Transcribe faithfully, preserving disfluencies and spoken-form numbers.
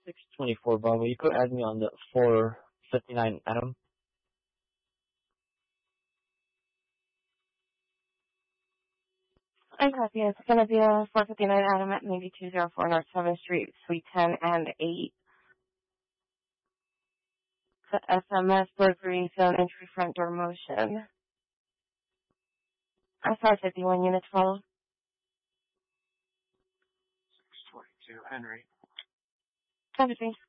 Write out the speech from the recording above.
six twenty-four, Bravo. You could add me on the four fifty-nine Adam. I copy. It's going to be a four fifty-nine Adam at maybe two oh four North seventh Street, Suite ten and eight. The S M S burglary zone entry front door motion. I saw fifty-one units followed. six twenty-two Henry. Copy.